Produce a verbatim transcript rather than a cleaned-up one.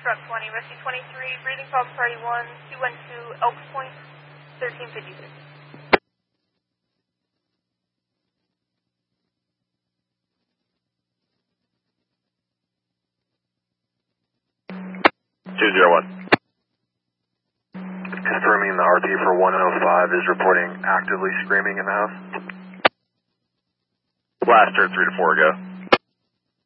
Truck twenty, Rescue twenty-three, breathing call party one, two one two, Elk Point, thirteen fifty-six. two zero one. Confirming the R P for one oh five is reporting actively screaming in the house. Blaster three to four, go.